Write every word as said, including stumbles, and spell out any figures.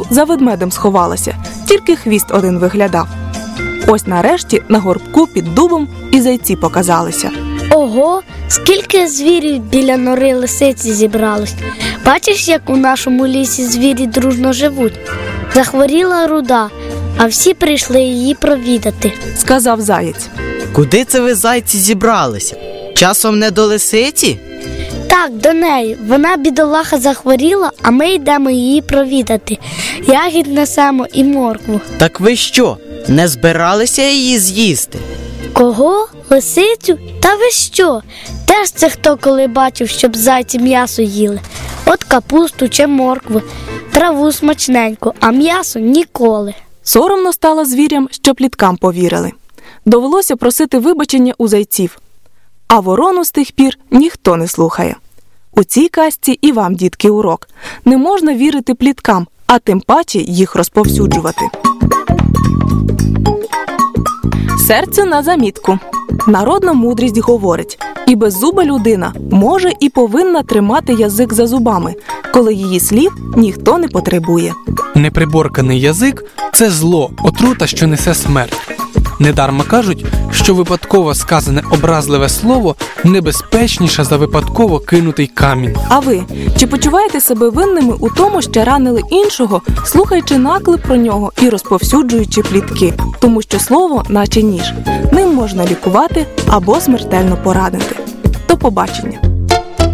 лісу за ведмедем сховалася, тільки хвіст один виглядав. Ось нарешті на горбку під дубом і зайці показалися. Ого, скільки звірів біля нори лисиці зібралось. Бачиш, як у нашому лісі звірі дружно живуть? Захворіла руда, а всі прийшли її провідати, сказав заєць. Куди це ви, зайці, зібралися? Часом не до лисиці? Так, до неї. Вона, бідолаха, захворіла, а ми йдемо її провідати. Ягід несемо і моркву. Так ви що, не збиралися її з'їсти? Кого? Лисицю? Та ви що? Теж це хто коли бачив, щоб зайці м'ясо їли? От капусту чи моркву, траву смачненьку, а м'ясо ніколи. Соромно стало звірям, що пліткам повірили. Довелося просити вибачення у зайців. А ворону з тих пір ніхто не слухає. У цій казці і вам, дітки, урок. Не можна вірити пліткам, а тим паче їх розповсюджувати. Серце на замітку. Народна мудрість говорить, і беззуба людина може і повинна тримати язик за зубами, коли її слів ніхто не потребує. Неприборканий язик – це зло, отрута, що несе смерть. Недарма кажуть, що випадково сказане образливе слово небезпечніше за випадково кинутий камінь. А ви, чи почуваєте себе винними у тому, що ранили іншого, слухаючи наклеп про нього і розповсюджуючи плітки? Тому що слово, наче ніж, ним можна лікувати або смертельно поранити. До побачення!